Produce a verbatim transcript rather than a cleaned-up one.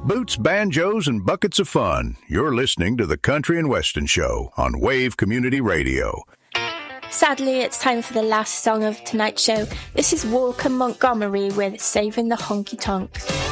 Boots, banjos, and buckets of fun. You're listening to the Country and Western Show on Wave Community Radio. Sadly, it's time for the last song of tonight's show. This is Walker Montgomery with Saving the Honky Tonks.